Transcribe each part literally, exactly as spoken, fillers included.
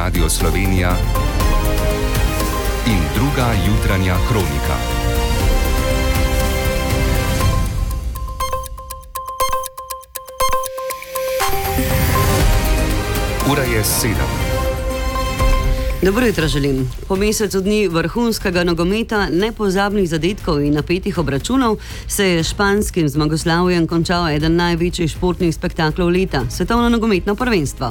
Radio Slovenija in druga jutranja kronika. Ura je sedem. Dobro jutro želim. Po mesecu dni vrhunskega nogometa, nepozabnih zadetkov in napetih obračunov se je španskim zmagoslavjem končal eden največjih športnih spektaklov leta, svetovno nogometno prvenstvo.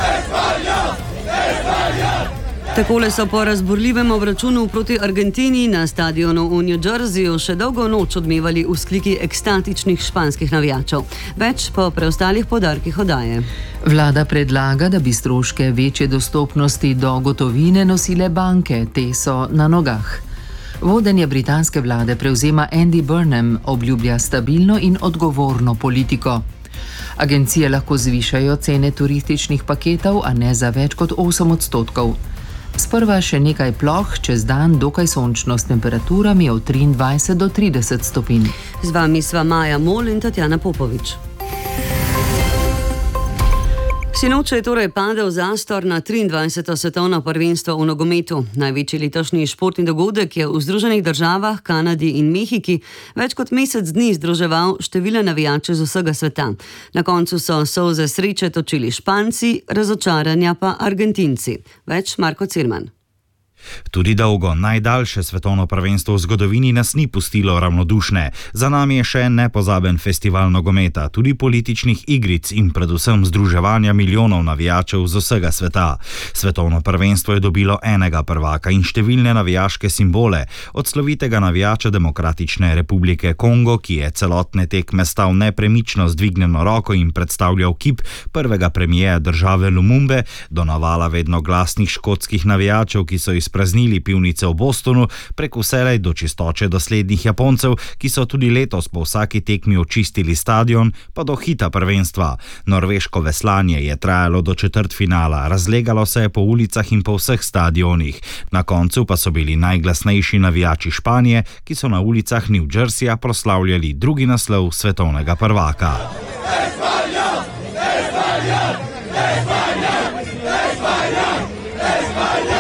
Takole so po razburljivem obračunu proti Argentini na stadionu v New Jerseyju še dolgo noč odmevali vzkliki ekstatičnih španskih navijačev. Več po preostalih podarkih oddaje. Vlada predlaga, da bi stroške večje dostopnosti do gotovine nosile banke, te so na nogah. Vodenje britanske vlade prevzema Andy Burnham, obljublja stabilno in odgovorno politiko. Agencije lahko zvišajo cene turističnih paketov, a ne za več kot osem odstotkov. Sprva še nekaj ploh, čez dan dokaj sončno s temperaturami od triindvajset do trideset stopinj. Z vami sva Maja Mol in Tatjana Popovič. Sinoči je torej padel zastor na triindvajseto svetovno prvenstvo v nogometu. Največji letošnji športni dogodek je v Združenih državah, Kanadi in Mehiki več kot mesec dni združeval število navijače z vsega sveta. Na koncu so solze sreče točili Španci, razočaranja pa Argentinci. Več Marko Celman. Tudi dolgo, najdaljše svetovno prvenstvo v zgodovini nas ni pustilo ravnodušne. Za nami je še nepozaben festival nogometa, tudi političnih igric in predvsem združevanja milijonov navijačev z vsega sveta. Svetovno prvenstvo je dobilo enega prvaka in številne navijaške simbole, od slovitega navijača Demokratične republike Kongo, ki je celotne tekme stal nepremično z dvignjeno roko in predstavljal kip prvega premijeja države Lumumbe, do navala vedno glasnih škotskih navijačev, ki so iz praznili pivnice v Bostonu, prek vselej do čistoče doslednih Japoncev, ki so tudi letos po vsaki tekmi očistili stadion, pa do hita prvenstva. Norveško veslanje je trajalo do četrtfinala, razlegalo se je po ulicah in po vseh stadionih. Na koncu pa so bili najglasnejši navijači Španije, ki so na ulicah New Jerseyja proslavljali drugi naslov svetovnega prvaka. Espanja! Espanja! Espanja! Espanja! Espanja!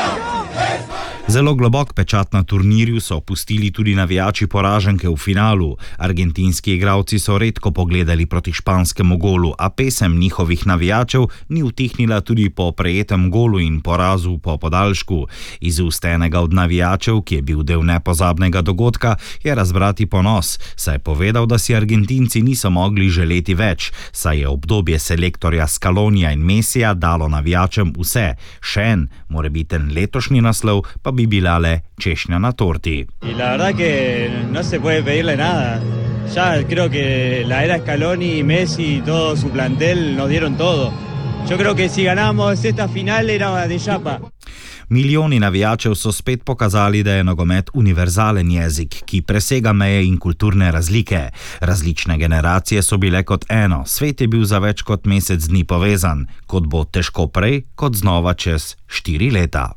Zelo globok pečat na turnirju so pustili tudi navijači poraženke v finalu. Argentinski igralci so redko pogledali proti španskemu golu, a pesem njihovih navijačev ni utihnila tudi po prejetem golu in porazu po podaljšku. Iz ust enega od navijačev, ki je bil del nepozabnega dogodka, je razbrati ponos, saj je povedal, da si Argentinci niso mogli želeti več, saj je obdobje selektorja Scalonija in Messija dalo navijačem vse. Še en, morebiten letošnji naslov, pa bi bila le češnja na torti. Y la verdad que no se puede pedirle nada. Ya creo que la era Scaloni, Messi y todo su plantel nos dieron todo. Yo creo que si ganamos esta final era de chapa. Milijoni navijačev so spet pokazali, da je nogomet univerzalen jezik, ki presega meje in kulturne razlike. Različne generacije so bile kot eno, svet je bil za več kot mesec dni povezan, kot bo težko prej, kot znova čez štiri leta.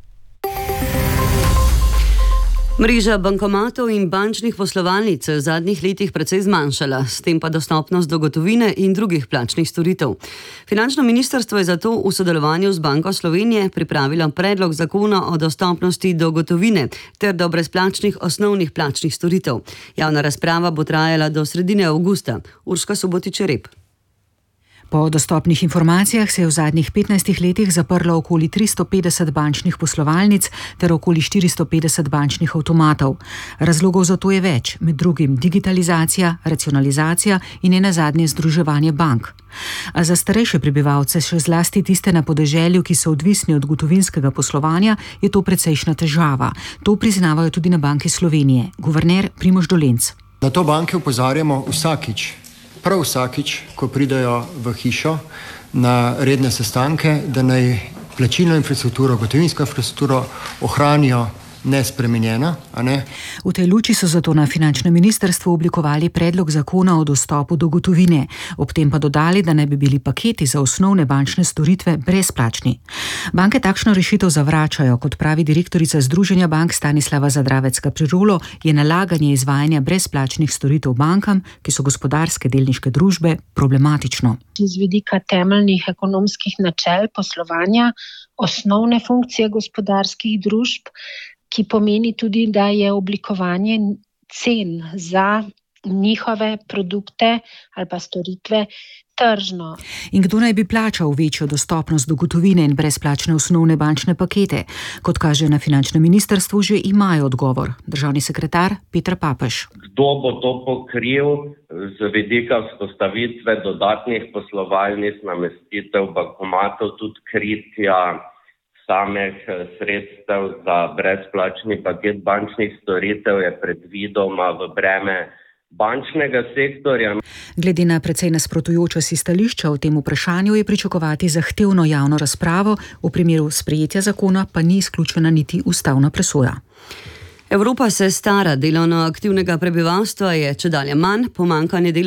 Mreža bankomatov in bančnih poslovalnic se je v zadnjih letih precej zmanjšala, s tem pa dostopnost do gotovine in drugih plačnih storitev. Finančno ministrstvo je zato v sodelovanju z Banko Slovenije pripravilo predlog zakona o dostopnosti do gotovine ter do brezplačnih osnovnih plačnih storitev. Javna razprava bo trajala do sredine avgusta. Urška Subotič-Rep. Po dostopnih informacijah se je v zadnjih petnajstih letih zaprlo okoli tristo petdeset bančnih poslovalnic ter okoli štiristo petdeset bančnih avtomatov. Razlogov za to je več, med drugim digitalizacija, racionalizacija in nenazadnje združevanje bank. A za starejše prebivalce, še zlasti tiste na podeželju, ki so odvisni od gotovinskega poslovanja, je to precejšnja težava. To priznavajo tudi na Banki Slovenije. Guverner Primož Dolenc. Na to banke opozarjamo vsakič. Prav vsakič, ko pridajo v hišo na redne sestanke, da naj plačilno infrastrukturo, gotovinsko infrastrukturo ohranijo nespremenjena. A ne? V tej luči so zato na finančnem ministrstvu oblikovali predlog zakona o dostopu do gotovine, ob tem pa dodali, da naj bi bili paketi za osnovne bančne storitve brezplačni. Banke takšno rešitev zavračajo, kot pravi direktorica Združenja bank Stanislava Zadravecka-Prirolo, je nalaganje izvajanja brezplačnih storitev bankam, ki so gospodarske delniške družbe, problematično. Z vidika temeljnih ekonomskih načel poslovanja, osnovne funkcije gospodarskih družb, ki pomeni tudi, da je oblikovanje cen za njihove produkte ali pa storitve tržno. In kdo naj bi plačal večjo dostopnost do gotovine in brezplačne osnovne bančne pakete? Kot kaže na finančnem ministrstvu, že imajo odgovor. Državni sekretar Peter Papež. Kdo bo to pokril z vidika vzpostavitve dodatnih poslovalnic, namestitev bankomatov, tudi kritja samih sredstev za brezplačni paket bančnih storitev je predvidoma v breme bančnega sektorja. Glede na precej nasprotujoča si stališča o tem vprašanju je pričakovati zahtevno javno razpravo, v primeru sprejetja zakona pa ni izključena niti ustavna presoja. Evropa se stara, delovno aktivnega prebivalstva je čedalje manj, pomanjkanje dela